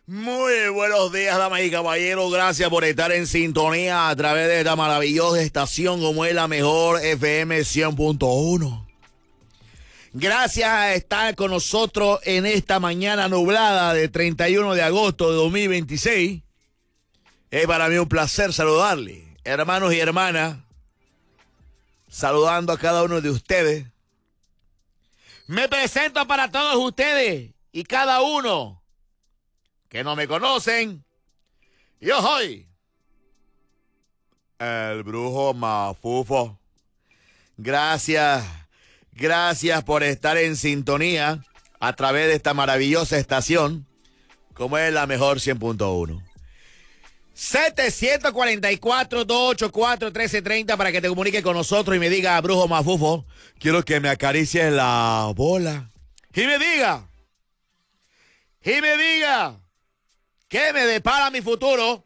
Muy buenos días, damas y caballeros. Gracias por estar en sintonía a través de esta maravillosa estación como es la mejor FM 100.1. Gracias a estar con nosotros en esta mañana nublada de 31 de agosto de 2026. Es para mí un placer saludarle, hermanos y hermanas, saludando a cada uno de ustedes. Me presento para todos ustedes y cada uno que no me conocen. Yo soy el Brujo Mafufo. Gracias por estar en sintonía a través de esta maravillosa estación, como es la mejor 100.1. 744-284-1330 para que te comuniques con nosotros y me diga, Brujo Mafufo, quiero que me acaricies la bola. Y me diga, ¿qué me depara mi futuro?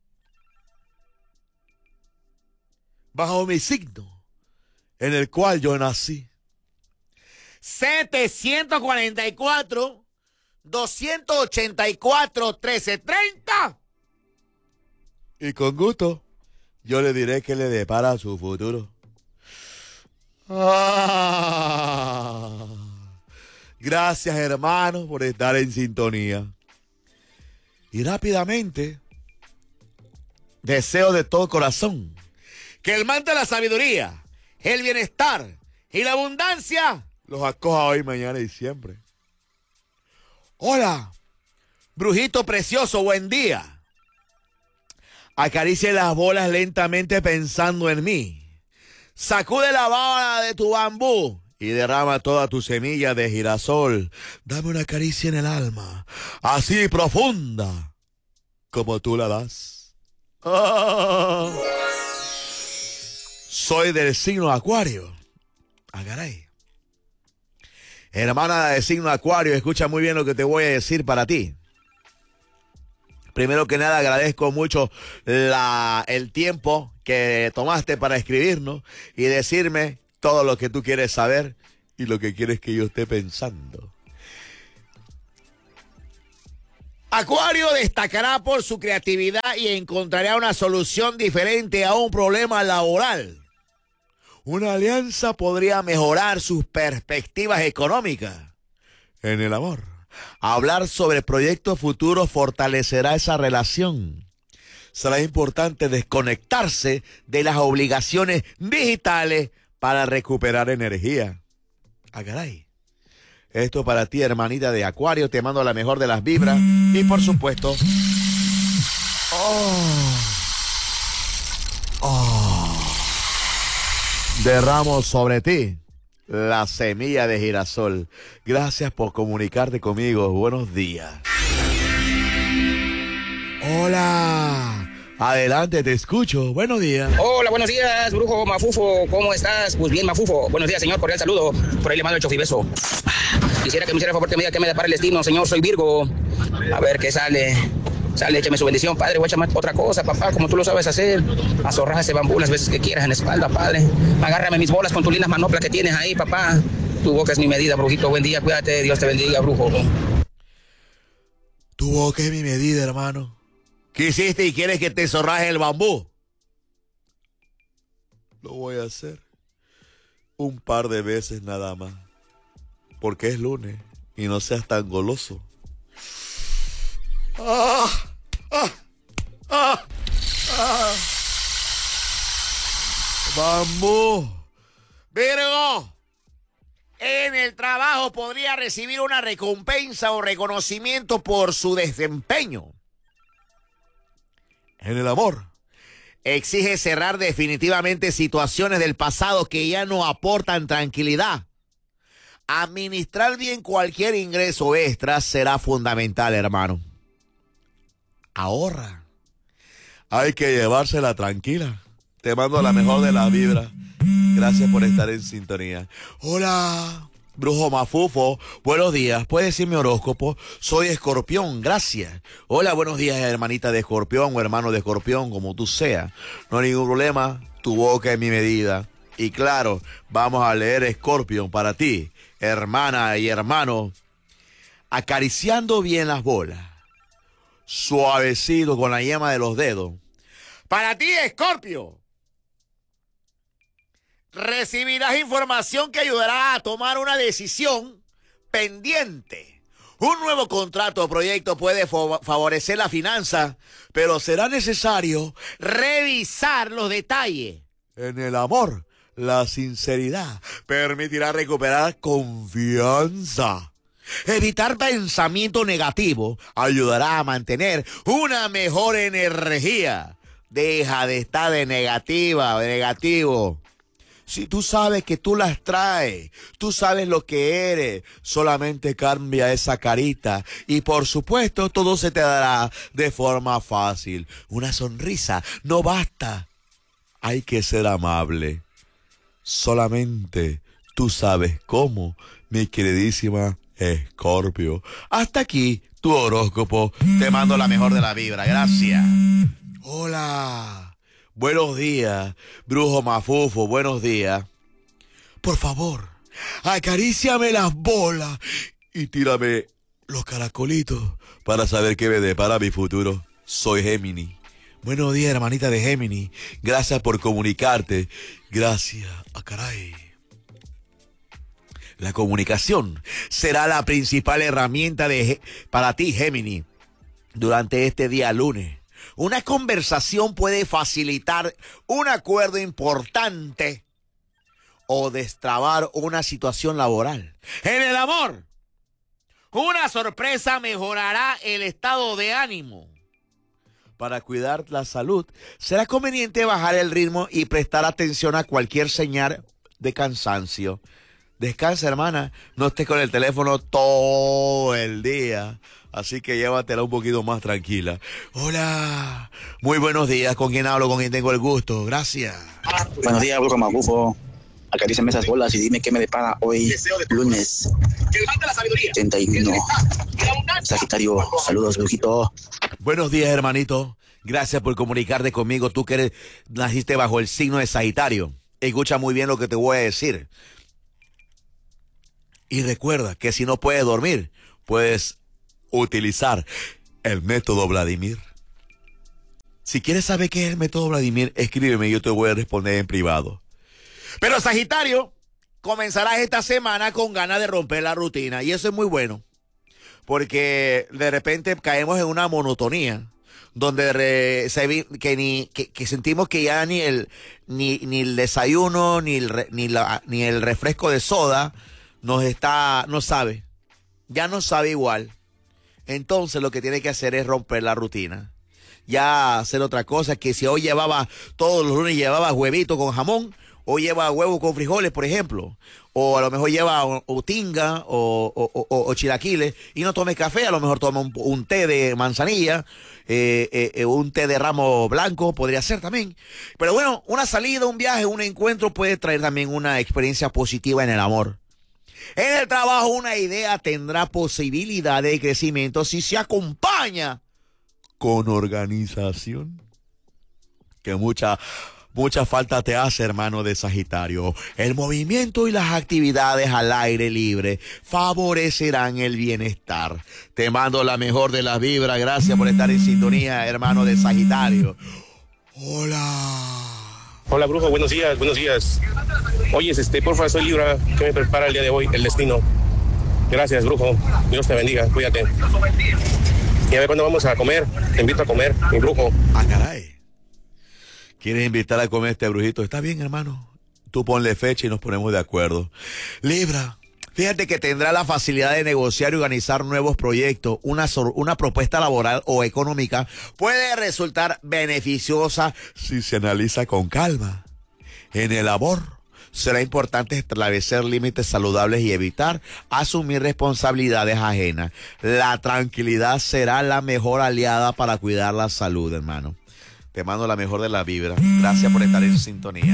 Bajo mi signo, en el cual yo nací. 744-284-1330. Y con gusto, yo le diré que le depara su futuro. Gracias, hermanos, por estar en sintonía. Y rápidamente, deseo de todo corazón que el manto de la sabiduría, el bienestar y la abundancia los acoja hoy, mañana y siempre. Hola, brujito precioso, buen día. Acaricie las bolas lentamente pensando en mí. Sacude la bala de tu bambú y derrama toda tu semilla de girasol. Dame una caricia en el alma, así profunda como tú la das. Oh. Soy del signo Acuario. Caray. Hermana del signo Acuario, escucha muy bien lo que te voy a decir para ti. Primero que nada, agradezco mucho el tiempo que tomaste para escribirnos y decirme todo lo que tú quieres saber y lo que quieres que yo esté pensando. Acuario destacará por su creatividad y encontrará una solución diferente a un problema laboral. Una alianza podría mejorar sus perspectivas económicas. En el amor, hablar sobre proyectos futuros fortalecerá esa relación. Será importante desconectarse de las obligaciones digitales para recuperar energía. Caray. Esto para ti, hermanita de Acuario, te mando la mejor de las vibras y por supuesto... derramo sobre ti la semilla de girasol. Gracias por comunicarte conmigo. Buenos días. Hola. Adelante, te escucho. Buenos días. Hola, buenos días, Brujo Mafufo. ¿Cómo estás? Pues bien, Mafufo. Buenos días, señor. Cordial saludo. Por ahí le mando el chofibeso. Quisiera que me hiciera el favor que me diga qué me depara el destino, señor. Soy Virgo. A ver qué sale. Sale, échame su bendición, padre. Voy a echar otra cosa, papá, como tú lo sabes hacer. Azorrar ese bambú las veces que quieras en la espalda, padre. Agárrame mis bolas con tus lindas manoplas que tienes ahí, papá. Tu boca es mi medida, brujito. Buen día, cuídate. Dios te bendiga, brujo. Tu boca es mi medida, hermano. ¿Qué hiciste y quieres que te zorraje el bambú? Lo voy a hacer un par de veces nada más. Porque es lunes y no seas tan goloso. Bambú. Virgo, en el trabajo podría recibir una recompensa o reconocimiento por su desempeño. En el amor, exige cerrar definitivamente situaciones del pasado que ya no aportan tranquilidad. Administrar bien cualquier ingreso extra será fundamental, hermano. Ahorra. Hay que llevársela tranquila. Te mando la mejor de las vibras. Gracias por estar en sintonía. Hola, Brujo Mafufo. Buenos días. ¿Puedes decir mi horóscopo? Soy Escorpión. Gracias. Hola, buenos días, hermanita de Escorpión o hermano de Escorpión, como tú seas. No hay ningún problema. Tu boca es mi medida. Y claro, vamos a leer Escorpión para ti, hermana y hermano. Acariciando bien las bolas. suavecito con la yema de los dedos. Para ti, Escorpio, recibirás información que ayudará a tomar una decisión pendiente. Un nuevo contrato o proyecto puede favorecer la finanza, pero será necesario revisar los detalles. En el amor, la sinceridad permitirá recuperar confianza. Evitar pensamiento negativo ayudará a mantener una mejor energía. Deja de estar de negativo. Si tú sabes que tú las traes, tú sabes lo que eres, solamente cambia esa carita y por supuesto todo se te dará de forma fácil. Una sonrisa no basta, hay que ser amable. Solamente tú sabes cómo, mi queridísima Escorpio. Hasta aquí tu horóscopo. Te mando la mejor de la vibra, gracias. Hola. Buenos días, brujo mafufo, buenos días. Por favor, acaríciame las bolas y tírame los caracolitos para saber qué me depara mi futuro. Soy Géminis. Buenos días, hermanita de Géminis. Gracias por comunicarte. Gracias. Caray. La comunicación será la principal herramienta para ti, Géminis, durante este día lunes. Una conversación puede facilitar un acuerdo importante o destrabar una situación laboral. En el amor, una sorpresa mejorará el estado de ánimo. Para cuidar la salud, será conveniente bajar el ritmo y prestar atención a cualquier señal de cansancio. Descansa, hermana, no estés con el teléfono todo el día. Así que llévatela un poquito más tranquila. Hola, muy buenos días. ¿Con quién hablo? ¿Con quién tengo el gusto? Gracias. Buenos días, brujo mafufo. Acaríciame esas bolas y dime qué me depara hoy, lunes 31. Sagitario, saludos, brujito. Buenos días, hermanito. Gracias por comunicarte conmigo. Tú que naciste bajo el signo de Sagitario. Escucha muy bien lo que te voy a decir. Y recuerda que si no puedes dormir, puedes utilizar el método Vladimir. Si quieres saber qué es el método Vladimir, escríbeme y yo te voy a responder en privado. Pero Sagitario, comenzarás esta semana con ganas de romper la rutina y eso es muy bueno, porque de repente caemos en una monotonía donde que sentimos que ya ni el desayuno ni el refresco de soda no sabe igual. Entonces lo que tiene que hacer es romper la rutina. Ya hacer otra cosa, que si hoy todos los lunes llevaba huevito con jamón, hoy lleva huevo con frijoles, por ejemplo. O a lo mejor lleva o tinga o chilaquiles y no tome café, a lo mejor toma un té de manzanilla, un té de ramo blanco, podría ser también. Pero bueno, una salida, un viaje, un encuentro puede traer también una experiencia positiva en el amor. En el trabajo, una idea tendrá posibilidad de crecimiento si se acompaña con organización. Que mucha falta te hace, hermano de Sagitario. El movimiento y las actividades al aire libre favorecerán el bienestar. Te mando la mejor de las vibras. Gracias por estar en sintonía, hermano de Sagitario. Hola. Hola, brujo, buenos días. Oye, porfa, soy Libra. ¿Qué me prepara el día de hoy? El destino. Gracias, brujo. Dios te bendiga, cuídate. Y a ver cuándo vamos a comer. Te invito a comer, mi brujo. Caray. ¿Quieres invitar a comer este brujito? Está bien, hermano. Tú ponle fecha y nos ponemos de acuerdo. Libra, fíjate que tendrá la facilidad de negociar y organizar nuevos proyectos. Una propuesta laboral o económica puede resultar beneficiosa si se analiza con calma. En el amor, será importante establecer límites saludables y evitar asumir responsabilidades ajenas. La tranquilidad será la mejor aliada para cuidar la salud, hermano. Te mando la mejor de la vibra. Gracias por estar en sintonía.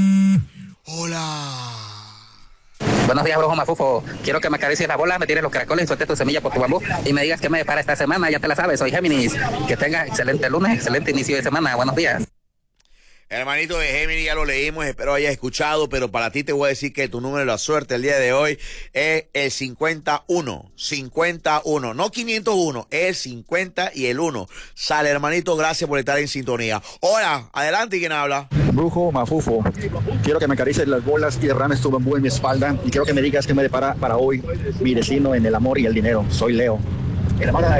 Hola. Buenos días, brujo mafufo. Quiero que me acaricies la bola, me tires los caracoles y sueltes tu semilla por tu bambú y me digas qué me depara esta semana. Ya te la sabes, soy Géminis. Que tengas excelente lunes, excelente inicio de semana. Buenos días. Hermanito de Géminis, ya lo leímos, espero hayas escuchado, pero para ti te voy a decir que tu número de la suerte el día de hoy es el 51, no 501, es el 50 y el 1. Sale, hermanito, gracias por estar en sintonía. Hola, adelante, ¿quién habla? Brujo Mafufo, quiero que me acaricies las bolas y derrames tu bambú en mi espalda y quiero que me digas qué me depara para hoy mi destino en el amor y el dinero. Soy Leo. Caray.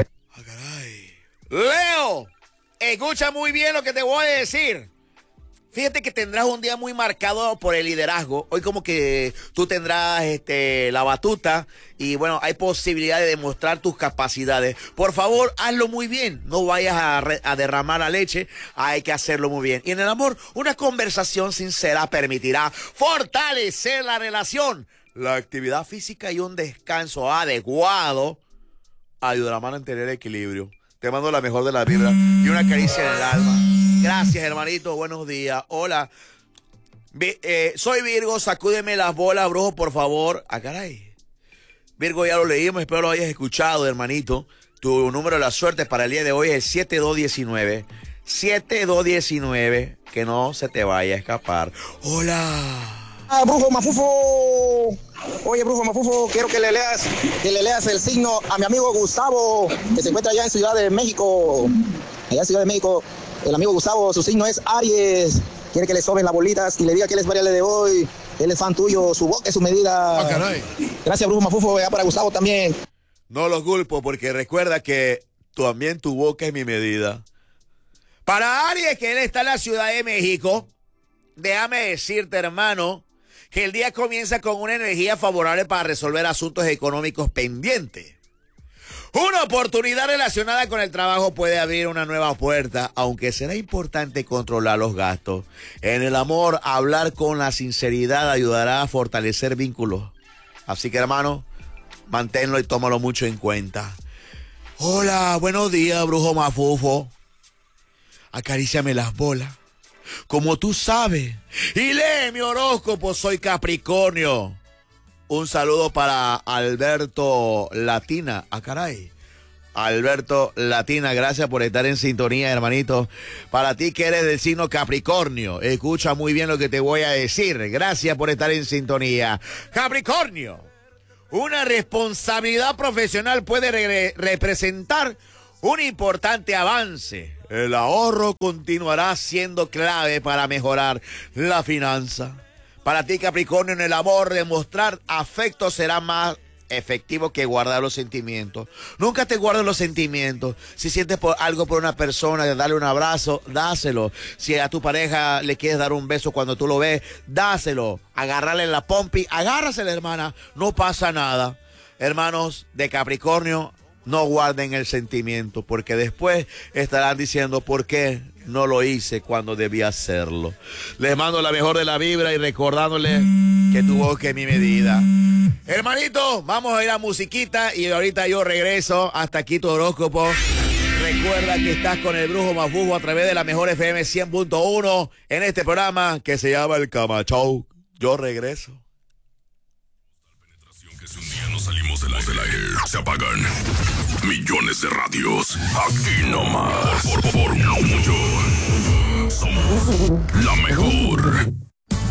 Leo, escucha muy bien lo que te voy a decir. Fíjate que tendrás un día muy marcado por el liderazgo. Hoy como que tú tendrás la batuta y bueno, hay posibilidad de demostrar tus capacidades. Por favor, hazlo muy bien. No vayas a derramar la leche. Hay que hacerlo muy bien. Y en el amor, una conversación sincera permitirá fortalecer la relación. La actividad física y un descanso adecuado ayudará a mantener el equilibrio. Te mando la mejor de la vibra y una caricia en el alma. Gracias, hermanito. Buenos días. Hola. Soy Virgo. Sacúdeme las bolas, brujo, por favor. Ah, caray. Virgo, ya lo leímos. Espero lo hayas escuchado, hermanito. Tu número de la suerte para el día de hoy es 7219. 7219. Que no se te vaya a escapar. Hola. Brujo Mafufo. Oye, Brujo Mafufo, quiero que le leas el signo a mi amigo Gustavo, que se encuentra allá en Ciudad de México. Allá en Ciudad de México, el amigo Gustavo, su signo es Aries. Quiere que le sobren las bolitas y le diga que él es variable de hoy. Él es fan tuyo, su boca es su medida. Ah, caray. Gracias, Brujo Mafufo, ya para Gustavo también. No lo culpo porque recuerda que también tu boca es mi medida. Para Aries, que él está en la Ciudad de México, déjame decirte, hermano, que el día comienza con una energía favorable para resolver asuntos económicos pendientes. Una oportunidad relacionada con el trabajo puede abrir una nueva puerta, aunque será importante controlar los gastos. En el amor, hablar con la sinceridad ayudará a fortalecer vínculos. Así que, hermano, manténlo y tómalo mucho en cuenta. Hola, buenos días, brujo Mafufo. Acaríciame las bolas. Como tú sabes. Y lee mi horóscopo, soy Capricornio. Un saludo para Alberto Latina. Ah, caray. Alberto Latina, gracias por estar en sintonía, hermanito. Para ti que eres del signo Capricornio, escucha muy bien lo que te voy a decir. Gracias por estar en sintonía. Capricornio, una responsabilidad profesional puede representar un importante avance. El ahorro continuará siendo clave para mejorar la finanza. Para ti, Capricornio, en el amor, demostrar afecto será más efectivo que guardar los sentimientos. Nunca te guardes los sentimientos. Si sientes algo por una persona, de darle un abrazo, dáselo. Si a tu pareja le quieres dar un beso cuando tú lo ves, dáselo. Agárrale en la pompi, agárrasela, hermana. No pasa nada. Hermanos de Capricornio, no guarden el sentimiento, porque después estarán diciendo por qué no lo hice cuando debía hacerlo. Les mando la mejor de la vibra y recordándole que tu boca es mi medida. Hermanito, vamos a ir a musiquita y ahorita yo regreso. Hasta aquí tu horóscopo. Recuerda que estás con el Brujo Mafufo a través de la mejor FM 100.1 en este programa que se llama El Cama Show. Yo regreso. Que si un día no salimos del aire, se apagan millones de radios. Aquí nomás. Por mucho. Somos la mejor.